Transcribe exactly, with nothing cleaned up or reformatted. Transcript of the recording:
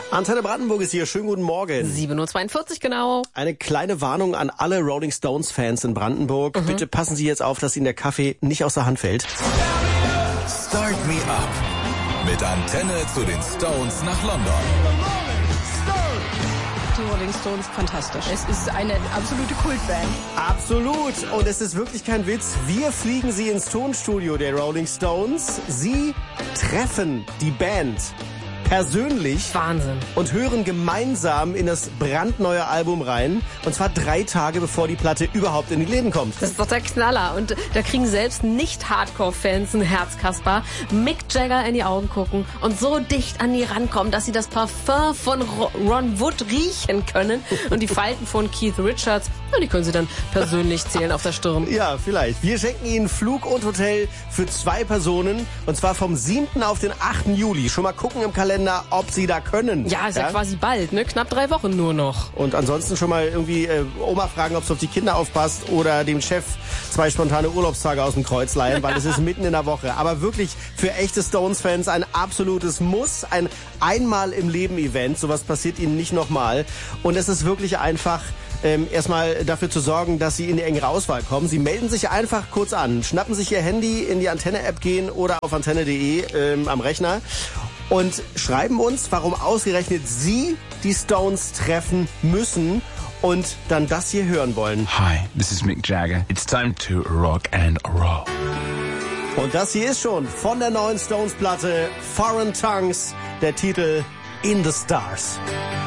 Antenne Brandenburg ist hier. Schönen guten Morgen. sieben Uhr zweiundvierzig genau. Eine kleine Warnung an alle Rolling Stones Fans in Brandenburg. Mhm. Bitte passen Sie jetzt auf, dass Ihnen der Kaffee nicht aus der Hand fällt. Start me up mit Antenne zu den Stones nach London. Die Rolling Stones, fantastisch. Es ist eine absolute Kultband. Absolut. Und es ist wirklich kein Witz. Wir fliegen Sie ins Tonstudio der Rolling Stones. Sie treffen die Band persönlich. Wahnsinn. Und hören gemeinsam in das brandneue Album rein. Und zwar drei Tage, bevor die Platte überhaupt in die Läden kommt. Das ist doch der Knaller. Und da kriegen selbst Nicht-Hardcore-Fans ein Herzkasper. Mick Jagger in die Augen gucken und so dicht an die rankommen, dass sie das Parfum von Ron Wood riechen können. Und die Falten von Keith Richards, die können sie dann persönlich zählen auf der Stirn. Ja, vielleicht. Wir schenken Ihnen Flug und Hotel für zwei Personen. Und zwar vom siebten auf den achten Juli. Schon mal gucken im Kalender, ob Sie da können. Ja, ist ja, ja quasi bald, ne? Knapp drei Wochen nur noch. Und ansonsten schon mal irgendwie äh, Oma fragen, ob sie auf die Kinder aufpasst oder dem Chef zwei spontane Urlaubstage aus dem Kreuz leihen, weil es ist mitten in der Woche. Aber wirklich für echte Stones-Fans ein absolutes Muss, ein einmal im Leben Event. Sowas passiert Ihnen nicht nochmal. Und es ist wirklich einfach, Ähm, erstmal dafür zu sorgen, dass Sie in die engere Auswahl kommen. Sie melden sich einfach kurz an, schnappen sich Ihr Handy, in die Antenne-App gehen oder auf antenne punkt de ähm, am Rechner und schreiben uns, warum ausgerechnet Sie die Stones treffen müssen und dann das hier hören wollen. Hi, this is Mick Jagger. It's time to rock and roll. Und das hier ist schon von der neuen Stones-Platte Foreign Tongues, der Titel In the Stars.